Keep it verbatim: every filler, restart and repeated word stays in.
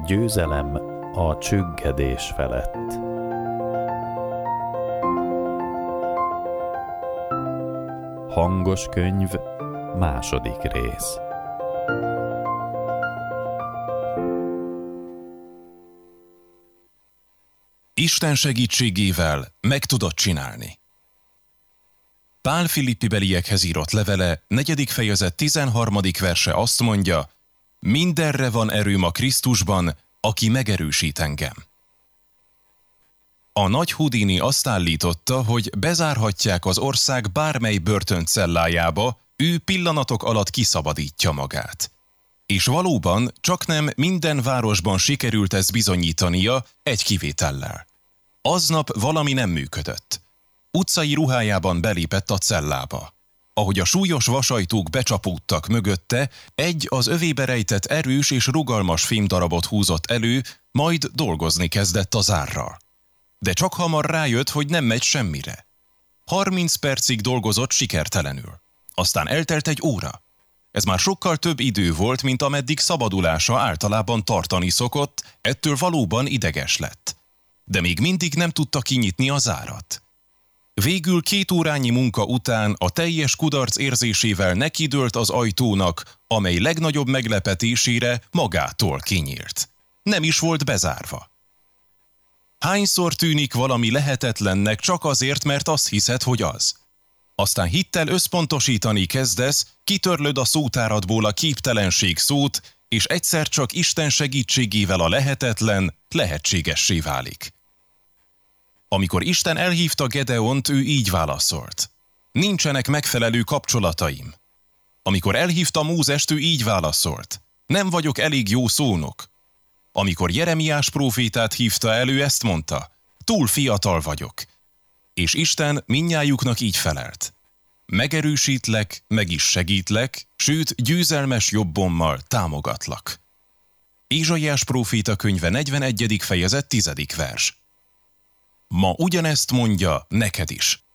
Győzelem a csüggedés felett. Hangos könyv, második rész. Isten segítségével meg tudod csinálni. Pál Filippibeliekhez írott levele, negyedik fejezet tizenharmadik verse azt mondja: mindenre van erőm a Krisztusban, aki megerősít engem. A nagy Houdini azt állította, hogy bezárhatják az ország bármely börtöncellájába, ő pillanatok alatt kiszabadítja magát. És valóban csaknem minden városban sikerült ezt bizonyítania, egy kivétellel. Aznap valami nem működött. Utcai ruhájában belépett a cellába. Ahogy a súlyos vasajtók becsapódtak mögötte, egy az övébe rejtett erős és rugalmas fémdarabot húzott elő, majd dolgozni kezdett a zárral. De csak hamar rájött, hogy nem megy semmire. Harminc percig dolgozott sikertelenül. Aztán eltelt egy óra. Ez már sokkal több idő volt, mint ameddig szabadulása általában tartani szokott, ettől valóban ideges lett. De még mindig nem tudta kinyitni a zárat. Végül két órányi munka után a teljes kudarc érzésével nekidőlt az ajtónak, amely legnagyobb meglepetésére magától kinyílt. Nem is volt bezárva. Hányszor tűnik valami lehetetlennek csak azért, mert azt hiszed, hogy az? Aztán hittel összpontosítani kezdesz, kitörlöd a szótáradból a képtelenség szót, és egyszer csak Isten segítségével a lehetetlen lehetségessé válik. Amikor Isten elhívta Gedeont, ő így válaszolt: nincsenek megfelelő kapcsolataim. Amikor elhívta Mózest, ő így válaszolt: nem vagyok elég jó szónok. Amikor Jeremiás prófétát hívta elő, ezt mondta: túl fiatal vagyok. És Isten mindnyájuknak így felelt: megerősítlek, meg is segítlek, sőt győzelmes jobbommal támogatlak. Ézsaiás próféta könyve negyvenegyedik fejezet tizedik vers. Ma ugyanezt mondja neked is.